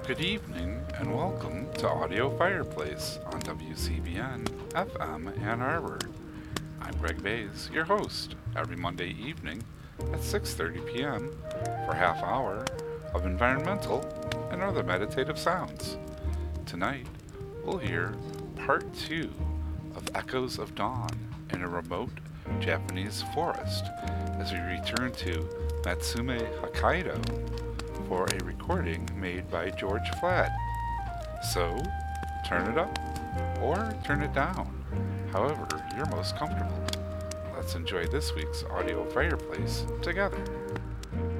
Good evening and welcome to Audio Fireplace on WCBN FM Ann Arbor. I'm Greg Bays, your host, every Monday evening at 6:30 p.m. for a half hour of environmental and other meditative sounds. Tonight, we'll hear part 2 of Echoes of Dawn in a remote Japanese forest as we return to Matsume Hokkaido for a recording made by George Flad. So, turn it up or turn it down, however you're most comfortable. Let's enjoy this week's audio fireplace together.